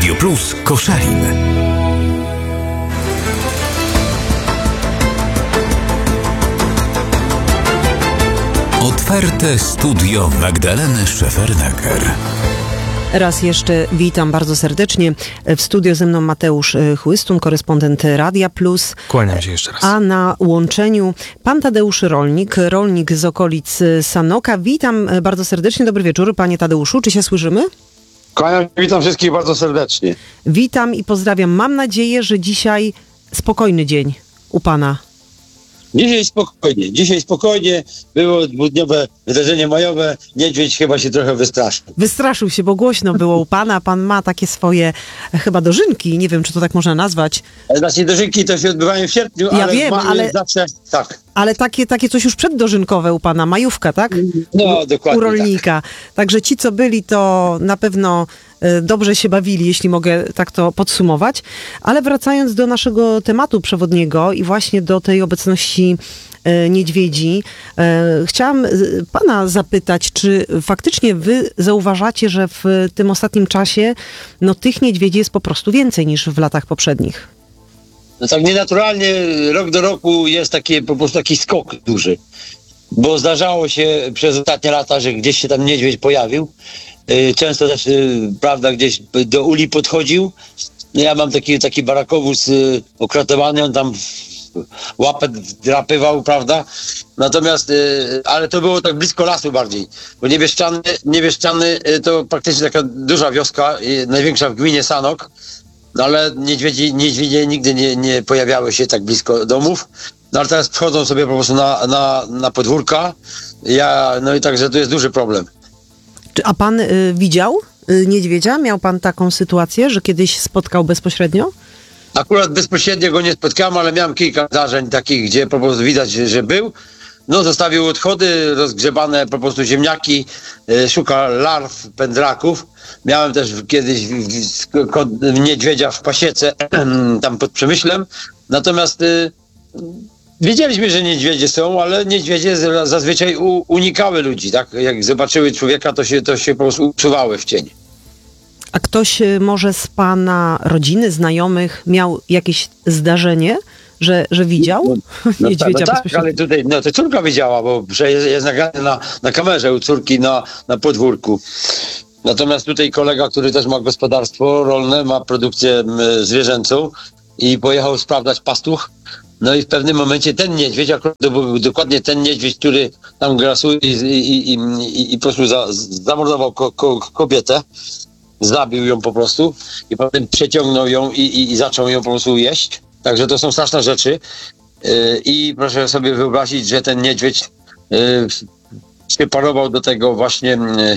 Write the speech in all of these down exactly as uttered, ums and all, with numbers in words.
Radio Plus Koszalin. Otwarte studio Magdaleny Szefernaker. Raz jeszcze witam bardzo serdecznie. W studio ze mną Mateusz Chłystun, korespondent Radia Plus. Kłaniam się jeszcze raz. A na łączeniu pan Tadeusz Rolnik, rolnik z okolic Sanoka. Witam bardzo serdecznie. Dobry wieczór, panie Tadeuszu. Czy się słyszymy? Kłaniam, witam wszystkich bardzo serdecznie. Witam i pozdrawiam. Mam nadzieję, że dzisiaj spokojny dzień u pana. Dzisiaj spokojnie, dzisiaj spokojnie, było dwudniowe wydarzenie majowe, niedźwiedź chyba się trochę wystraszył. Wystraszył się, bo głośno było u pana, pan ma takie swoje chyba dożynki, nie wiem, czy to tak można nazwać. Znaczy dożynki to się odbywają w sierpniu, ja ale wiem, ale zawsze tak. Ale takie, takie coś już przeddożynkowe u pana, majówka, tak? No, dokładnie. U rolnika. Tak. Także ci, co byli, to na pewno y, dobrze się bawili, jeśli mogę tak to podsumować. Ale wracając do naszego tematu przewodniego i właśnie do tej obecności y, niedźwiedzi, y, chciałam y, pana zapytać, czy faktycznie wy zauważacie, że w tym ostatnim czasie no, tych niedźwiedzi jest po prostu więcej niż w latach poprzednich? No tak nienaturalnie rok do roku jest taki po prostu taki skok duży, bo zdarzało się przez ostatnie lata, że gdzieś się tam niedźwiedź pojawił, często też, prawda, gdzieś do uli podchodził. Ja mam taki, taki barakowóz okratowany, on tam łapę drapywał, prawda, natomiast, ale to było tak blisko lasu bardziej, bo Niebieszczany, Niebieszczany to praktycznie taka duża wioska, największa w gminie Sanok. No ale niedźwiedzi, niedźwiedzie nigdy nie, nie pojawiały się tak blisko domów. No ale teraz wchodzą sobie po prostu na, na, na podwórka. Ja, no i także to jest duży problem. Czy, a pan y, widział y, niedźwiedzia? Miał pan taką sytuację, że kiedyś spotkał bezpośrednio? Akurat bezpośrednio go nie spotkałem, ale miałem kilka zdarzeń takich, gdzie po prostu widać, że był. No zostawił odchody, rozgrzebane po prostu ziemniaki, y, szuka larw, pędraków. Miałem też kiedyś w, w, w niedźwiedzia w pasiece tam pod Przemyślem. Natomiast y, wiedzieliśmy, że niedźwiedzie są, ale niedźwiedzie zazwyczaj u, unikały ludzi. Tak? Jak zobaczyły człowieka, to się, to się po prostu usuwały w cień. A ktoś może z pana rodziny, znajomych miał jakieś zdarzenie, że, że widział no, niedźwiedzia? No tak, ale tutaj no, to córka widziała, bo jest, jest nagrane na, na kamerze u córki na, na podwórku. Natomiast tutaj kolega, który też ma gospodarstwo rolne, ma produkcję zwierzęcą i pojechał sprawdzać pastuch. No i w pewnym momencie ten niedźwiedź, akurat to był dokładnie ten niedźwiedź, który tam grasuje i, i, i, i, i po prostu za, zamordował ko, ko, kobietę, zabił ją po prostu i potem przeciągnął ją i, i, i zaczął ją po prostu jeść. Także to są straszne rzeczy. Yy, I proszę sobie wyobrazić, że ten niedźwiedź yy, się parował do tego właśnie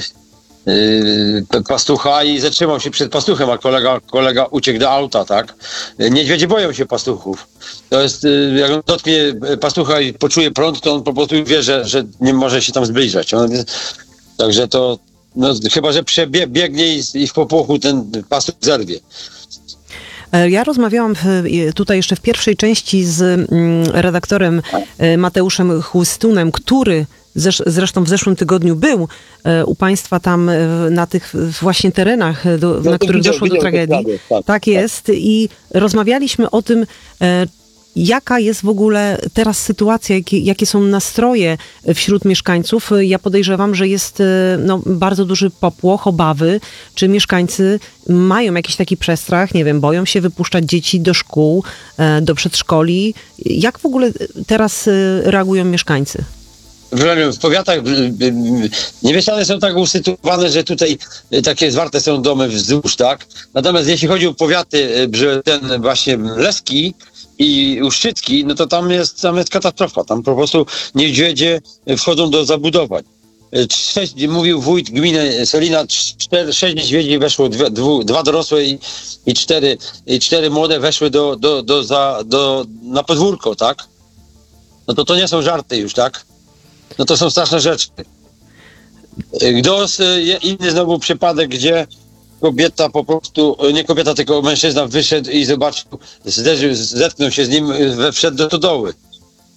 yy, pastucha i zatrzymał się przed pastuchem, a kolega, kolega uciekł do auta, tak? Niedźwiedzie boją się pastuchów. To jest, yy, jak on dotknie pastucha i poczuje prąd, to on po prostu wie, że, że nie może się tam zbliżać. On, także to, no, chyba że przebiegnie i, i w popłochu ten pastuch zerwie. Ja rozmawiałam tutaj jeszcze w pierwszej części z redaktorem Mateuszem Chłystunem, który zresztą w zeszłym tygodniu był u państwa tam na tych właśnie terenach, do, no na których widział, doszło do tragedii. Prawie, tak, tak jest. Tak. I rozmawialiśmy o tym, jaka jest w ogóle teraz sytuacja, jakie, jakie są nastroje wśród mieszkańców. Ja podejrzewam, że jest no, bardzo duży popłoch, obawy, czy mieszkańcy mają jakiś taki przestrach, nie wiem, boją się wypuszczać dzieci do szkół, do przedszkoli. Jak w ogóle teraz reagują mieszkańcy? W powiatach Niebieszczane są tak usytuowane, że tutaj takie zwarte są domy wzdłuż, tak? Natomiast jeśli chodzi o powiaty, że ten właśnie Leski i Uszczycki, no to tam jest, tam jest katastrofa. Tam po prostu niedźwiedzie wchodzą do zabudowań. Sześć, mówił wójt gminy Solina, cztery, sześć niedźwiedzi weszło, dwie, dwu, dwa dorosłe i, i, cztery, i cztery młode weszły do, do, do, za, do, na podwórko, tak? No to to nie są żarty już, tak? No to są straszne rzeczy. Gdos, inny znowu przypadek, gdzie kobieta po prostu, nie kobieta, tylko mężczyzna wyszedł i zobaczył, zderzył, zetknął się z nim, wszedł do stodoły.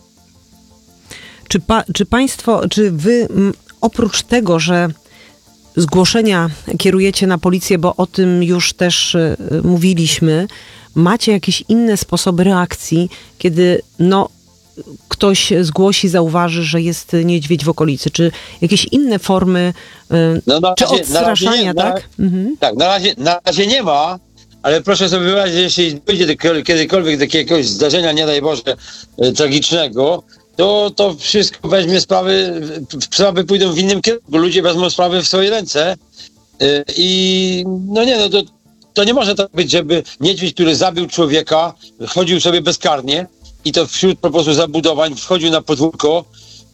Czy, pa, czy państwo, czy wy m, oprócz tego, że zgłoszenia kierujecie na policję, bo o tym już też y, mówiliśmy. Macie jakieś inne sposoby reakcji, kiedy no, ktoś zgłosi, zauważy, że jest niedźwiedź w okolicy? Czy jakieś inne formy y, No na czy razie- na odstraszania, razie nie, na- tak? Mhm. Tak, na razie, na razie nie ma, ale proszę sobie wyobrazić, jeśli dojdzie do kiedykolwiek do jakiegoś zdarzenia, nie daj Boże, e, tragicznego, to to wszystko weźmie sprawy, sprawy pójdą w innym kierunku. Ludzie wezmą sprawy w swoje ręce e, i no nie, no to, to nie może tak być, żeby niedźwiedź, który zabił człowieka, chodził sobie bezkarnie i to wśród po prostu zabudowań wchodził na podwórko.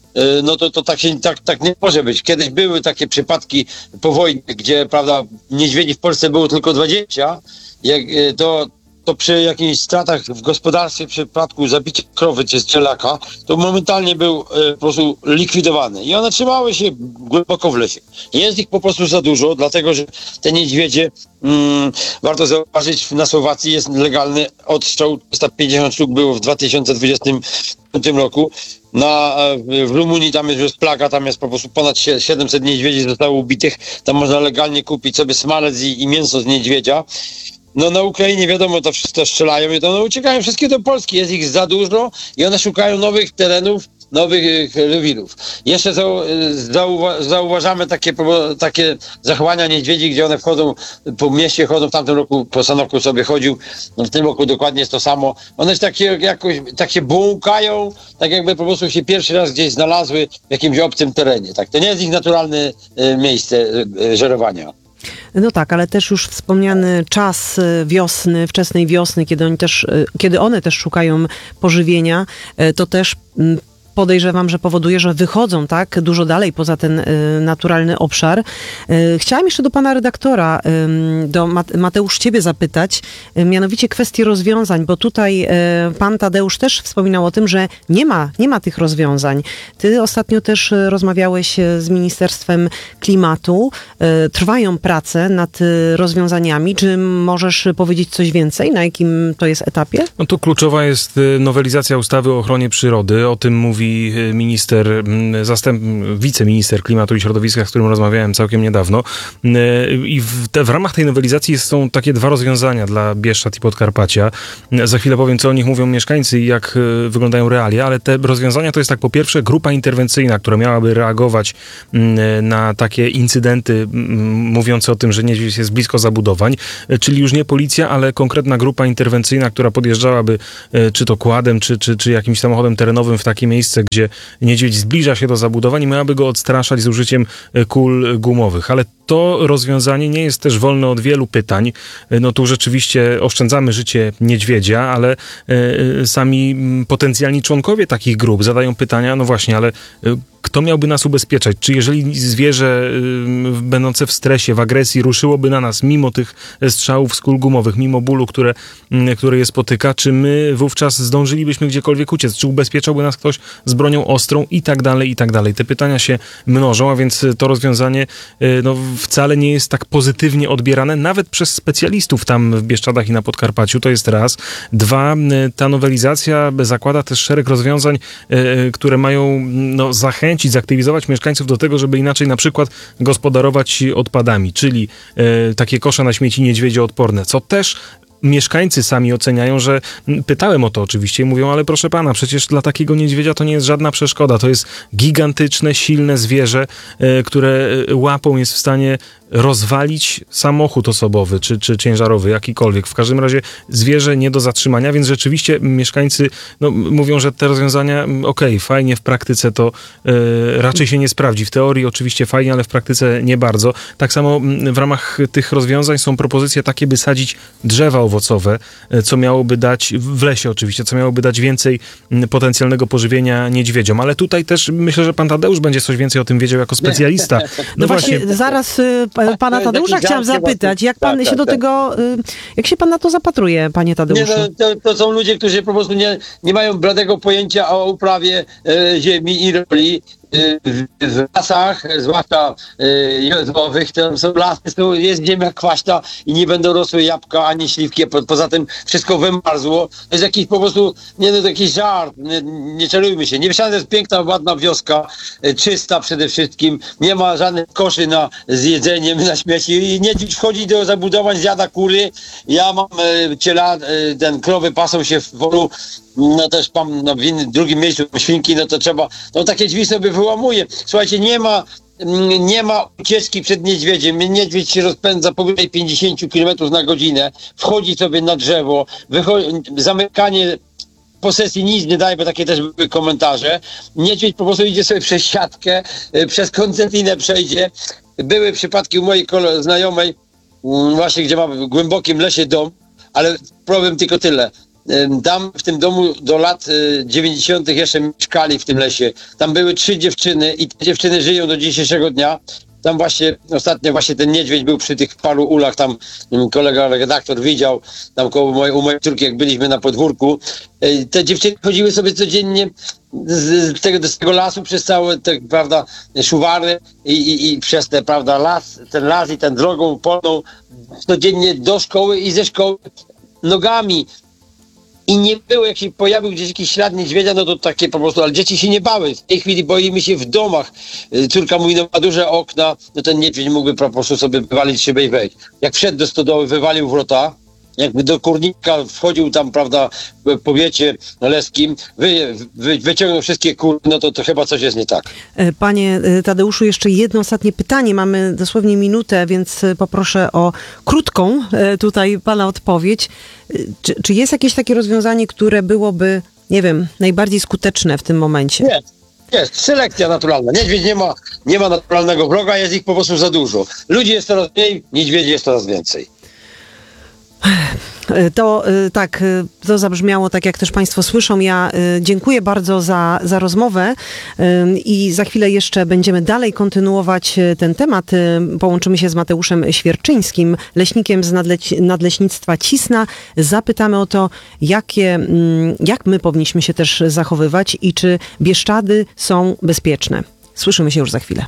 No to, to tak, się, tak, tak nie może być. Kiedyś były takie przypadki po wojnie, gdzie, prawda, niedźwiedzi w Polsce było tylko dwadzieścia, jak, to, to przy jakichś stratach w gospodarstwie, w przypadku zabicia krowy czy strzelaka, to momentalnie był e, po prostu likwidowany. I one trzymały się głęboko w lesie. Jest ich po prostu za dużo, dlatego że te niedźwiedzie, mm, warto zauważyć, na Słowacji jest legalny odstrzał, trzysta pięćdziesiąt sztuk było w dwa tysiące dwudziestym piątym roku. Na, w Rumunii tam jest już plaga, tam jest po prostu ponad siedemset niedźwiedzi zostało ubitych. Tam można legalnie kupić sobie smalec i, i mięso z niedźwiedzia. No na Ukrainie wiadomo, to wszystko strzelają i to no, uciekają wszystkie do Polski. Jest ich za dużo i one szukają nowych terenów, nowych rewirów. Jeszcze zau, zauwa, zauważamy takie, takie zachowania niedźwiedzi, gdzie one wchodzą po mieście, chodzą. W tamtym roku po Sanoku sobie chodził, no w tym roku dokładnie jest to samo. One się takie, jakoś, tak się błąkają, tak jakby po prostu się pierwszy raz gdzieś znalazły w jakimś obcym terenie. Tak? To nie jest ich naturalne e, miejsce e, żerowania. No tak, ale też już wspomniany czas wiosny, wczesnej wiosny, kiedy oni też, kiedy one też szukają pożywienia, to też podejrzewam, że powoduje, że wychodzą tak dużo dalej poza ten y, naturalny obszar. Y, chciałam jeszcze do pana redaktora, y, do Mate- Mateusz, ciebie zapytać, y, mianowicie kwestii rozwiązań, bo tutaj y, pan Tadeusz też wspominał o tym, że nie ma, nie ma tych rozwiązań. Ty ostatnio też y, rozmawiałeś z Ministerstwem Klimatu. Y, trwają prace nad y, rozwiązaniami. Czy możesz powiedzieć coś więcej? Na jakim to jest etapie? No to kluczowa jest nowelizacja ustawy o ochronie przyrody. O tym mówi minister, zastęp, wiceminister klimatu i środowiska, z którym rozmawiałem całkiem niedawno. I w, te, w ramach tej nowelizacji są takie dwa rozwiązania dla Bieszczad i Podkarpacia. Za chwilę powiem, co o nich mówią mieszkańcy i jak wyglądają realia, ale te rozwiązania to jest tak, po pierwsze grupa interwencyjna, która miałaby reagować na takie incydenty mówiące o tym, że niedźwiedź jest blisko zabudowań, czyli już nie policja, ale konkretna grupa interwencyjna, która podjeżdżałaby czy to quadem, czy, czy, czy jakimś samochodem terenowym w takie miejsce, gdzie niedźwiedź zbliża się do zabudowań i miałaby go odstraszać z użyciem kul gumowych. Ale to rozwiązanie nie jest też wolne od wielu pytań. No tu rzeczywiście oszczędzamy życie niedźwiedzia, ale y, sami potencjalni członkowie takich grup zadają pytania, no właśnie, ale y, kto miałby nas ubezpieczać? Czy jeżeli zwierzę y, będące w stresie, w agresji ruszyłoby na nas mimo tych strzałów z kul gumowych, mimo bólu, które, y, które je spotyka, czy my wówczas zdążylibyśmy gdziekolwiek uciec? Czy ubezpieczałby nas ktoś z bronią ostrą i tak dalej, i tak dalej. Te pytania się mnożą, a więc to rozwiązanie y, no, wcale nie jest tak pozytywnie odbierane, nawet przez specjalistów tam w Bieszczadach i na Podkarpaciu. To jest raz. Dwa, y, ta nowelizacja zakłada też szereg rozwiązań, y, które mają no, zachęcić, zaktywizować mieszkańców do tego, żeby inaczej na przykład gospodarować odpadami, czyli y, takie kosze na śmieci niedźwiedzioodporne, co też mieszkańcy sami oceniają, że pytałem o to oczywiście i mówią, ale proszę pana, przecież dla takiego niedźwiedzia to nie jest żadna przeszkoda. To jest gigantyczne, silne zwierzę, y, które łapą jest w stanie rozwalić samochód osobowy czy, czy ciężarowy, jakikolwiek. W każdym razie zwierzę nie do zatrzymania, więc rzeczywiście mieszkańcy no, mówią, że te rozwiązania okej, okay, fajnie, w praktyce to y, raczej się nie sprawdzi. W teorii oczywiście fajnie, ale w praktyce nie bardzo. Tak samo w ramach tych rozwiązań są propozycje takie, by sadzić drzewa owocowe, co miałoby dać, w lesie oczywiście, co miałoby dać więcej potencjalnego pożywienia niedźwiedziom. Ale tutaj też myślę, że pan Tadeusz będzie coś więcej o tym wiedział jako specjalista. No, no właśnie, właśnie, zaraz y, pana Tadeusza chciałam zapytać, jak pan tak, się tak, do tak. tego, y, jak się pan na to zapatruje, panie Tadeuszu? Nie, no, to, to są ludzie, którzy po prostu nie, nie mają bladego pojęcia o uprawie e, ziemi i roli. w, w lasach, zwłaszcza jodłowych, tam są lasy, to jest ziemia kwaśna i nie będą rosły jabłka ani śliwki, po, poza tym wszystko wymarzło. To jest jakiś po prostu, nie no, to jakiś żart, nie, nie czarujmy się. Niewieszana jest piękna, ładna wioska, czysta przede wszystkim, nie ma żadnych koszy na z jedzeniem, na śmieci i niedźwiedź wchodzi do zabudowań, zjada kury. Ja mam e, ciela, e, ten krowy pasą się w polu, no też mam no, w innym, drugim miejscu świnki, no to trzeba, no takie drzwi sobie wyłamuje. Słuchajcie, nie ma nie ma ucieczki przed niedźwiedziem. Niedźwiedź się rozpędza powyżej pięćdziesiąt kilometrów na godzinę, wchodzi sobie na drzewo, wychodzi, zamykanie posesji nic nie daje, bo takie też były komentarze. Niedźwiedź po prostu idzie sobie przez siatkę, przez koncentrinę przejdzie. Były przypadki u mojej kole- znajomej, właśnie gdzie ma w głębokim lesie dom, ale problem tylko tyle. Tam w tym domu do lat dziewięćdziesiątych jeszcze mieszkali w tym lesie. Tam były trzy dziewczyny i te dziewczyny żyją do dzisiejszego dnia. Tam właśnie ostatnio właśnie ten niedźwiedź był przy tych paru ulach, tam kolega redaktor widział, tam koło mojej, u mojej córki, jak byliśmy na podwórku. Te dziewczyny chodziły sobie codziennie z tego, z tego lasu przez całe te, prawda, szuwary i, i, i przez te, prawda, las, ten las i tę drogą polną codziennie do szkoły i ze szkoły nogami. I nie było, jak się pojawił gdzieś jakiś ślad niedźwiedzia, no to takie po prostu, ale dzieci się nie bały. W tej chwili boimy się w domach. Córka mówi, no ma duże okna, no ten niedźwiedź mógłby po prostu sobie wywalić szybę i wejść. Jak wszedł do stodoły, wywalił wrota, jakby do kurnika wchodził tam, prawda, w powiecie leskim, wy, wy, wyciągnął wszystkie kury, no to, to chyba coś jest nie tak. Panie Tadeuszu, jeszcze jedno ostatnie pytanie. Mamy dosłownie minutę, więc poproszę o krótką tutaj pana odpowiedź. Czy, czy jest jakieś takie rozwiązanie, które byłoby, nie wiem, najbardziej skuteczne w tym momencie? Nie. Jest, selekcja naturalna. Niedźwiedź nie ma, nie ma naturalnego wroga, jest ich po prostu za dużo. Ludzi jest coraz mniej, niedźwiedzi jest coraz więcej. To tak, to zabrzmiało tak, jak też państwo słyszą. Ja dziękuję bardzo za, za rozmowę i za chwilę jeszcze będziemy dalej kontynuować ten temat. Połączymy się z Mateuszem Świerczyńskim, leśnikiem z nadle- Nadleśnictwa Cisna. Zapytamy o to, jakie, jak my powinniśmy się też zachowywać i czy Bieszczady są bezpieczne. Słyszymy się już za chwilę.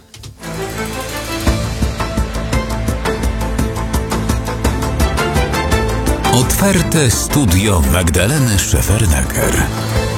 Otwarte studio Magdaleny Szefernaker.